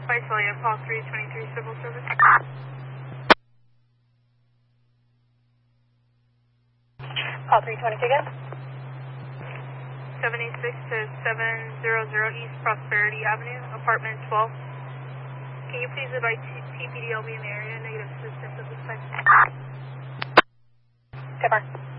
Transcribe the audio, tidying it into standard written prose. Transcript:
Visalia, call 323 Civil Service. Call 322 again. 786 to 700 East Prosperity Avenue, apartment 12. Can you please advise TPD will be in the area? Negative assistance at this time. Goodbye.